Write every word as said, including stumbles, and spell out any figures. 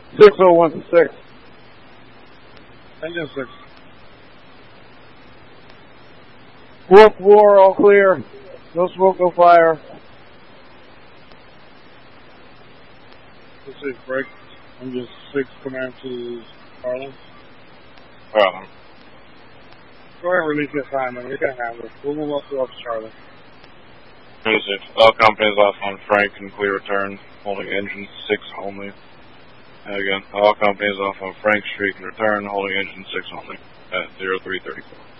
six oh one to six. Engine six. Fourth floor, all clear. No smoke, no fire. This is break. Engine six, command to Harlan. Harlan. Go ahead and release the assignment. We can handle it. We'll move up to Officer Charlie. Music. All companies off on Frank and clear return, holding engine six only. And again, all companies off on Frank Street and return, holding engine six only at zero three thirty-four.